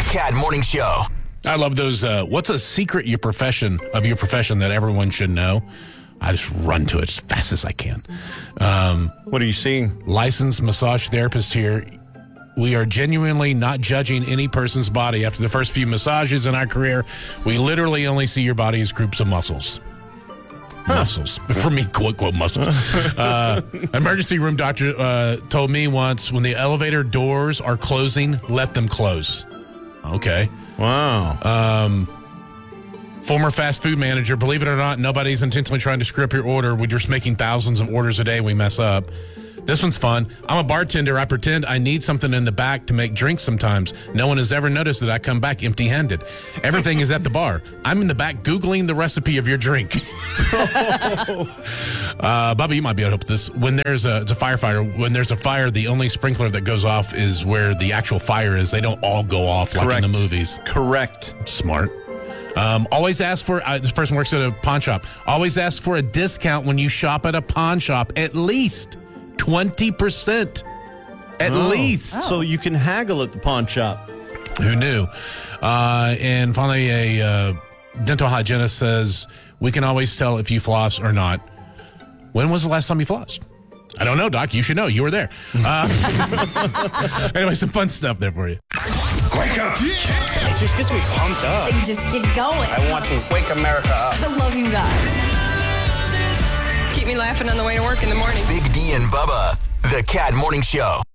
Cat Morning Show. I love those. What's a secret your profession that everyone should know? I just run to it as fast as I can. What are you seeing? Licensed massage therapist here. We are genuinely not judging any person's body. After the first few massages in our career, we literally only see your body as groups of muscles. Muscles. For me, quote, quote, muscles. Emergency room doctor told me once, when the elevator doors are closing, let them close. Okay. Wow. Former fast food manager, believe it or not, nobody's intentionally trying to screw up your order. We're just making thousands of orders a day. We mess up. This one's fun. I'm a bartender. I pretend I need something in the back to make drinks sometimes. No one has ever noticed that I come back empty-handed. Everything is at the bar. I'm in the back Googling the recipe of your drink. Bubba, you might be able to help with this. When it's a firefighter, when there's a fire, the only sprinkler that goes off is where the actual fire is. They don't all go off like in the movies. Correct. Smart. Always ask for, this person works at a pawn shop. Always ask for a discount when you shop at a pawn shop. At least 20%. At least. So you can haggle at the pawn shop. Who knew? And finally, a dental hygienist says, we can always tell if you floss or not. When was the last time you flossed? I don't know, Doc. You should know. You were there. Anyway, some fun stuff there for you. Wake up! It just gets me pumped up. And just get going. I want to wake America up. I love you guys. Keep me laughing on the way to work in the morning. Big D and Bubba, the Cat Morning Show.